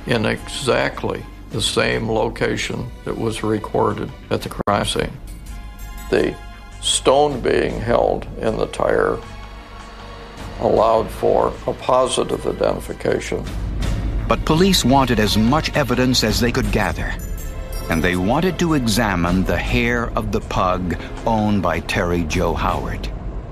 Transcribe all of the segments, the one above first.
in exactly the same location that was recorded at the crime scene. The stone being held in the tire allowed for a positive identification. But police wanted as much evidence as they could gather, and they wanted to examine the hair of the pug owned by Terry Joe Howard.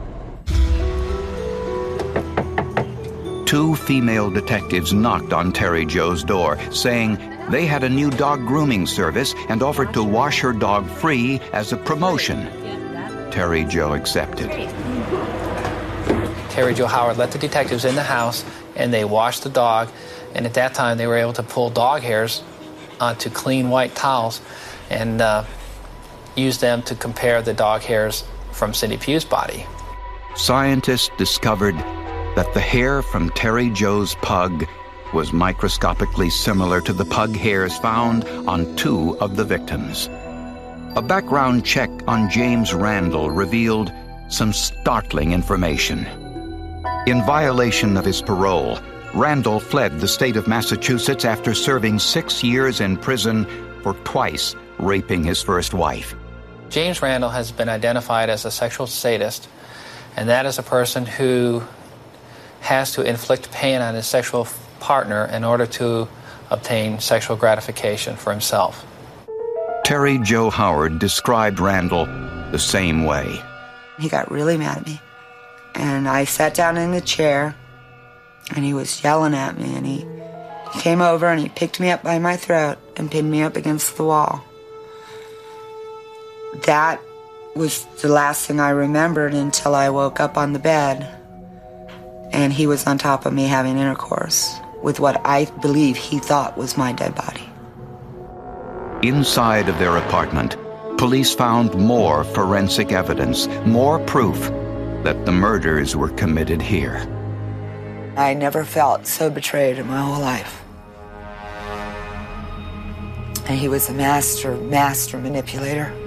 2 female detectives knocked on Terry Joe's door, saying they had a new dog grooming service and offered to wash her dog free as a promotion. Terry Joe accepted. Terry Joe Howard let the detectives in the house, and they washed the dog, and at that time they were able to pull dog hairs onto clean white towels and use them to compare the dog hairs from Cindy Pugh's body. Scientists discovered that the hair from Terry Joe's pug was microscopically similar to the pug hairs found on 2 of the victims. A background check on James Randall revealed some startling information. In violation of his parole, Randall fled the state of Massachusetts after serving 6 years in prison for twice raping his first wife. James Randall has been identified as a sexual sadist, and that is a person who has to inflict pain on his sexual partner in order to obtain sexual gratification for himself. Terry Joe Howard described Randall the same way. He got really mad at me, and I sat down in the chair, and he was yelling at me, and he came over and he picked me up by my throat and pinned me up against the wall. That was the last thing I remembered until I woke up on the bed, and he was on top of me having intercourse with what I believe he thought was my dead body. Inside of their apartment, police found more forensic evidence, more proof that the murders were committed here. I never felt so betrayed in my whole life. And he was a master manipulator.